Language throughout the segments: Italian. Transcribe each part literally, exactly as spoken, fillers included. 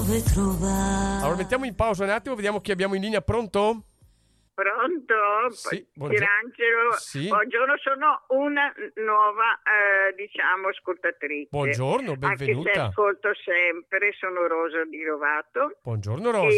dove trovare. Allora mettiamo in pausa un attimo, vediamo chi abbiamo in linea. Pronto? Pronto? Sì, Pierangelo, sì. Buongiorno, sono una nuova, eh, diciamo, ascoltatrice. Buongiorno, benvenuta. Anche se ascolto sempre, sono Rosa di Rovato. Buongiorno Rosa.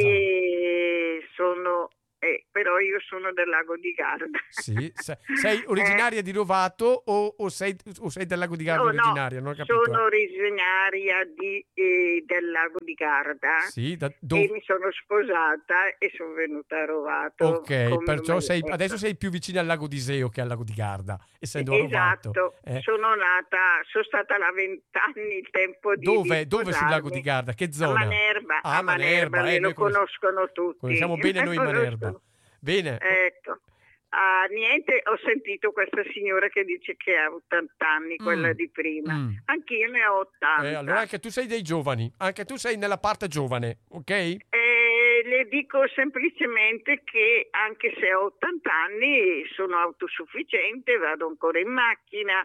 E sono, eh, però io sono del Lago di Garda. Sì, se, sei originaria eh. di Rovato o, o, sei, o sei del Lago di Garda no, originaria? No, non ho capito. Sono originaria di, eh, del Lago di Garda. Sì, da, dov... e mi sono sposata e sono venuta a Rovato. Ok, perciò sei, ecco. adesso sei più vicina al Lago di Seo che al Lago di Garda, essendo esatto. a Rovato. Eh. Sono nata, sono stata là vent'anni il tempo di Dove? di Dove sul Lago di Garda? Che zona? A Manerba, ah, a Manerba, Manerba. Eh, lo conoscono tutti. Conosciamo bene noi Manerba. Bene. Ecco. Ah, niente, ho sentito questa signora che dice che ha ottanta anni, quella mm. di prima. Mm. Anch'io ne ho ottanta. Eh, allora anche tu sei dei giovani, anche tu sei nella parte giovane, ok? Eh, le dico semplicemente che anche se ho ottanta anni sono autosufficiente, vado ancora in macchina,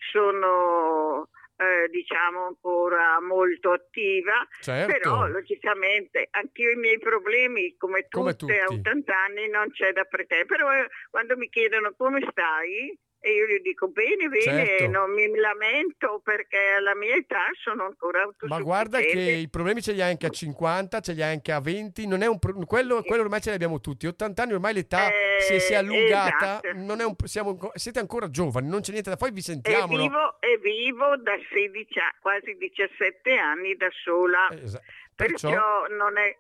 sono... Eh, diciamo ancora molto attiva, certo. Però logicamente anch'io i miei problemi come, come tutte a ottanta anni non c'è da pretendere, però eh, quando mi chiedono come stai e io gli dico bene bene, certo. non mi lamento perché alla mia età sono ancora autosufficiente. Ma guarda che i problemi ce li hai anche a cinquanta, ce li hai anche a venti, non è un pro- quello, quello ormai ce li abbiamo tutti. ottanta anni ormai l'età eh, si, è, si è allungata, esatto. non è un, siamo, siete ancora giovani, non c'è niente da fare, vi sentiamo. E vivo, no? e vivo da sedici, quasi diciassette anni da sola, esatto. perciò, perciò non è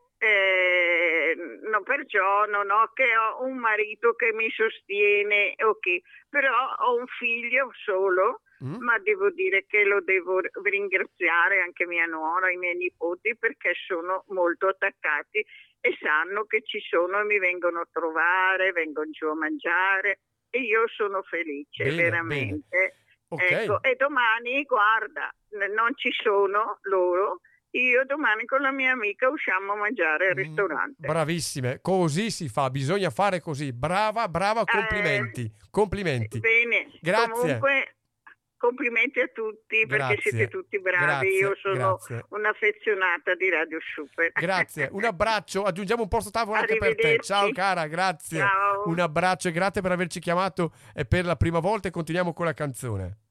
Eh, no, perciò non ho che ho un marito che mi sostiene, ok, però ho un figlio solo, mm. ma devo dire che lo devo ringraziare anche mia nuora, i miei nipoti, perché sono molto attaccati e sanno che ci sono e mi vengono a trovare, vengono giù a mangiare e io sono felice, bene, veramente. Bene. Okay. Ecco, e domani, guarda, non ci sono loro. Io domani con la mia amica usciamo a mangiare al ristorante. Bravissime, così si fa, bisogna fare così. Brava, brava, complimenti. Eh, complimenti. Bene, grazie. Comunque, complimenti a tutti grazie. Perché siete tutti bravi. Grazie, Io sono grazie. un'affezionata di Radio Super. Grazie, un abbraccio, aggiungiamo un posto tavolo anche per te. Ciao cara, grazie. Ciao. Un abbraccio e grazie per averci chiamato e per la prima volta e continuiamo con la canzone.